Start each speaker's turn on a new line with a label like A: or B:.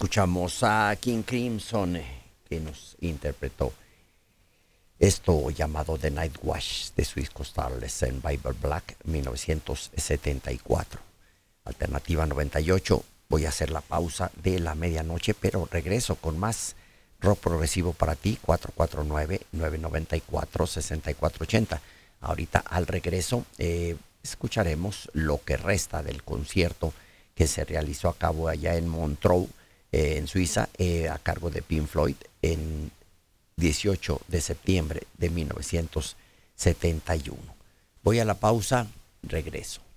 A: Escuchamos a King Crimson que nos interpretó esto llamado The Night Watch de su disco Starless en Bible Black 1974. Alternativa 98. Voy a hacer la pausa de la medianoche, pero regreso con más rock progresivo para ti. 449-994-6480. Ahorita al regreso escucharemos lo que resta del concierto que se realizó a cabo allá en Montreux, en Suiza, a cargo de Pink Floyd, en 18 de septiembre de 1971. Voy a la pausa, regreso.